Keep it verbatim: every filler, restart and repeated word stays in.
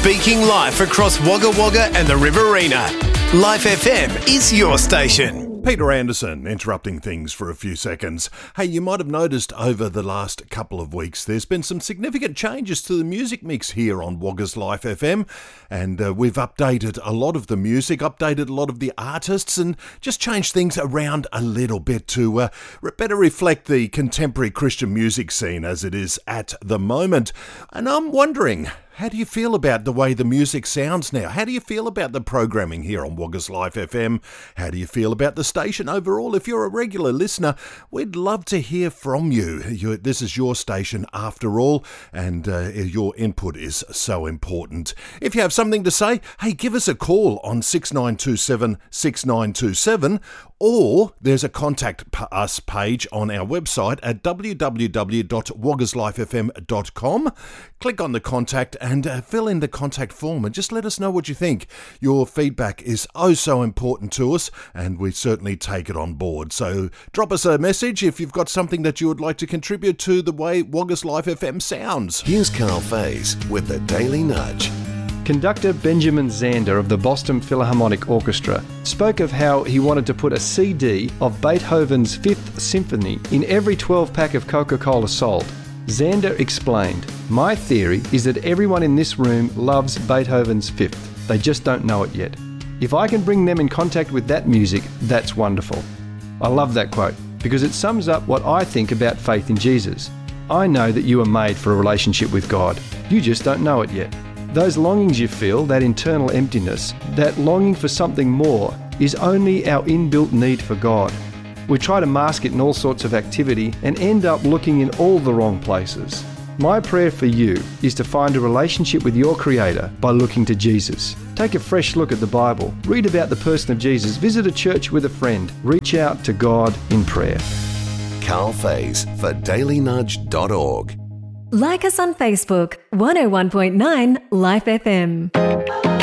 Speaking life across Wagga Wagga and the Riverina. Life F M is your station. Peter Anderson, interrupting things for a few seconds. Hey, you might have noticed over the last couple of weeks there's been some significant changes to the music mix here on Wagga's Life F M, and uh, we've updated a lot of the music, updated a lot of the artists, and just changed things around a little bit to uh, better reflect the contemporary Christian music scene as it is at the moment. And I'm wondering, how do you feel about the way the music sounds now? How do you feel about the programming here on Wagga's Life F M? How do you feel about the station overall? If you're a regular listener, we'd love to hear from you. You're, this is your station after all, and uh, your input is so important. If you have something to say, hey, give us a call on six nine two seven, six nine two seven, or there's a contact us page on our website at w w w dot waggas life f m dot com. Click on the contact and uh, fill in the contact form and just let us know what you think. Your feedback is oh so important to us, and we certainly take it on board. So drop us a message if you've got something that you would like to contribute to the way Wagga's Life F M sounds. Here's Carl Faze with the Daily Nudge. Conductor Benjamin Zander of the Boston Philharmonic Orchestra spoke of how he wanted to put a C D of Beethoven's Fifth Symphony in every twelve-pack of Coca-Cola sold. Zander explained, "My theory is that everyone in this room loves Beethoven's Fifth. They just don't know it yet. If I can bring them in contact with that music, that's wonderful." I love that quote because it sums up what I think about faith in Jesus. I know that you are made for a relationship with God. You just don't know it yet. Those longings you feel, that internal emptiness, that longing for something more, is only our inbuilt need for God. We try to mask it in all sorts of activity and end up looking in all the wrong places. My prayer for you is to find a relationship with your Creator by looking to Jesus. Take a fresh look at the Bible, read about the person of Jesus, visit a church with a friend, reach out to God in prayer. Carl Faze for daily nudge dot org. Like us on Facebook, one oh one point nine Life F M.